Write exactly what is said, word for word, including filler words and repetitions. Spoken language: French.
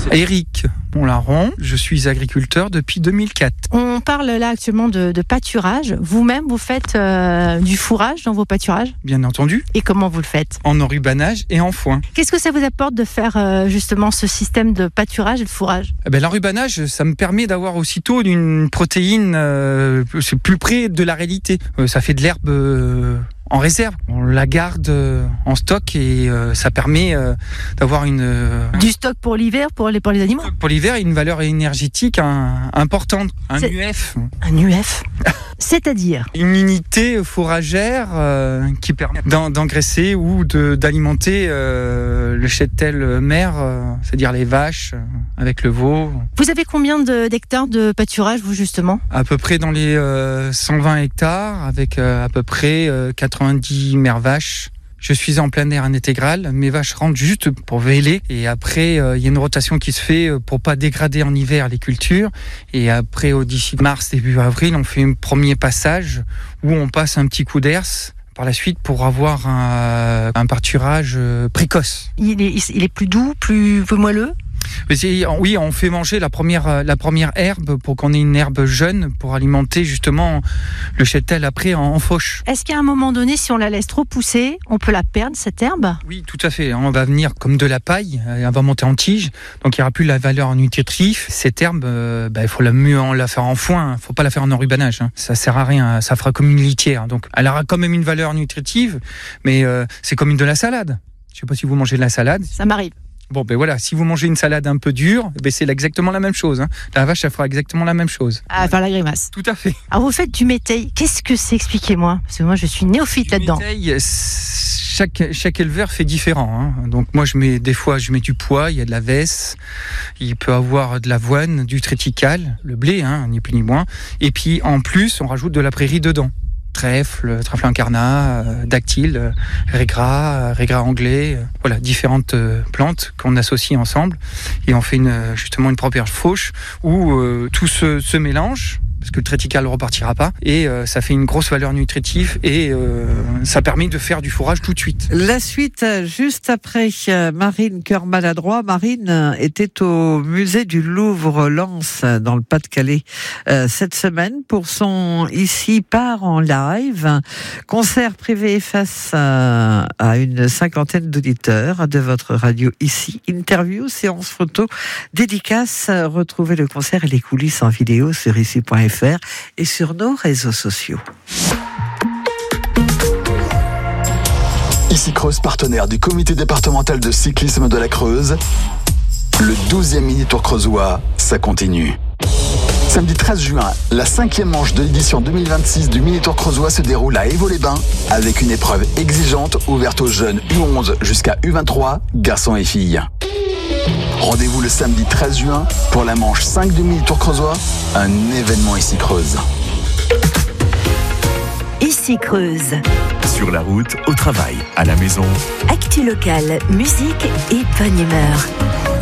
Éric Monlaron, je suis agriculteur depuis deux mille quatre. On parle là actuellement de, de pâturage. Vous-même, vous faites euh, du fourrage dans vos pâturages ? Bien entendu. Et comment vous le faites ? En enrubanage et en foin. Qu'est-ce que ça vous apporte de faire euh, justement ce système de pâturage et de fourrage ? Eh ben, l'enrubanage, ça me permet d'avoir aussitôt une protéine euh, c'est plus près de la réalité. Euh, ça fait de l'herbe euh, en réserve. On la garde euh, en stock et euh, ça permet euh, d'avoir une... Euh, du stock pour l'hiver, pour les, pour les animaux ? Pour l'hiver, une valeur énergétique un, importante. Un c'est... U F. Un U F C'est-à-dire ? Une unité fourragère euh, qui permet d'en, d'engraisser ou de, d'alimenter euh, le cheptel mère, euh, c'est-à-dire les vaches euh, avec le veau. Vous avez combien de, d'hectares de pâturage, vous, justement ? À peu près dans les euh, cent vingt hectares, avec euh, à peu près euh, quatre-vingt-dix mères vaches. Je suis en plein air intégral, mes vaches rentrent juste pour véler et après il euh, y a une rotation qui se fait pour pas dégrader en hiver les cultures et après au d'ici mars début avril on fait un premier passage où on passe un petit coup d'herse par la suite pour avoir un, un pâturage précoce. Il est, il est plus doux, plus, plus moelleux ? Oui, on fait manger la première, la première herbe pour qu'on ait une herbe jeune pour alimenter justement le cheptel après en, en fauche. Est-ce qu'à un moment donné, si on la laisse trop pousser, on peut la perdre, cette herbe ? Oui, tout à fait. On va venir comme de la paille, elle va monter en tige, donc il n'y aura plus la valeur nutritive. Cette herbe, euh, bah, il faut la mieux la faire en foin, il ne faut pas la faire en enrubanage. Hein. Ça ne sert à rien, ça fera comme une litière. Donc elle aura quand même une valeur nutritive, mais euh, c'est comme une de la salade. Je ne sais pas si vous mangez de la salade. Ça m'arrive. Bon, ben voilà, si vous mangez une salade un peu dure, ben c'est exactement la même chose. Hein. La vache, elle fera exactement la même chose. À faire la grimace. Tout à fait. Alors, vous faites du métail. Qu'est-ce que c'est ? Expliquez-moi. Parce que moi, je suis néophyte du là-dedans. Métail, chaque, chaque éleveur fait différent. Hein. Donc, moi, je mets, des fois, je mets du pois, il y a de la vesse, il peut avoir de l'avoine, du triticale, le blé, hein, ni plus ni moins. Et puis, en plus, on rajoute de la prairie dedans. Trèfle, trèfle incarnat, euh, dactyle, euh, régras, euh, régras anglais, euh, voilà, différentes euh, plantes qu'on associe ensemble et on fait une, justement une première fauche où euh, tout se, se mélange parce que le triticale ne repartira pas et euh, ça fait une grosse valeur nutritive et euh, ça permet de faire du fourrage tout de suite. La suite, juste après Marine Cœur Maladroit. Marine était au musée du Louvre-Lens dans le Pas-de-Calais euh, cette semaine pour son Ici part en live, concert privé face à, à une cinquantaine d'auditeurs de votre radio Ici. Interview, séance photo, dédicace. Retrouvez le concert et les coulisses en vidéo sur ici point f r et sur nos réseaux sociaux. Ici Creuse, partenaire du comité départemental de cyclisme de la Creuse. Le douzième mini-tour creusois, ça continue. Samedi treize juin, la cinquième manche de l'édition deux mille vingt-six du mini-tour creusois se déroule à Évaux-les-Bains avec une épreuve exigeante ouverte aux jeunes U onze jusqu'à U vingt-trois, garçons et filles. Rendez-vous le samedi treize juin pour la manche cinq du mini-tour creusois, un événement Ici Creuse. Ici Creuse. Sur la route, au travail, à la maison. Actu locale, musique et bonne humeur.